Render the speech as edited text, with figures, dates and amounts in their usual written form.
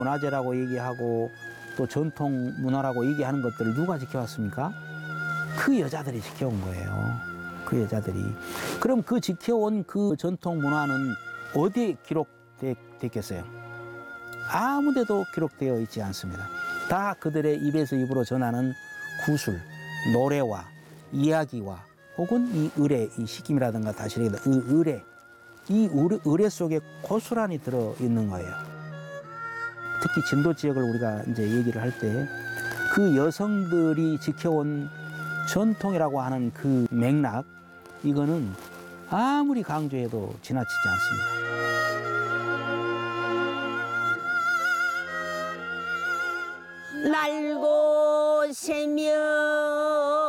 문화재라고 얘기하고 또 전통 문화라고 얘기하는 것들을 누가 지켜왔습니까? 그 여자들이 지켜온 거예요. 그 여자들이. 그럼 그 지켜온 그 전통 문화는 어디에 기록됐겠어요? 아무 데도 기록되어 있지 않습니다. 다 그들의 입에서 입으로 전하는 구술, 노래와 이야기와 혹은 이 의례, 이 식임이라든가 다시리다 이 의례, 이 의례 속에 고스란히 들어있는 거예요. 특히 진도 지역을 우리가 이제 얘기를 할 때 그 여성들이 지켜온 전통이라고 하는 그 맥락, 이거는 아무리 강조해도 지나치지 않습니다. 날고 새며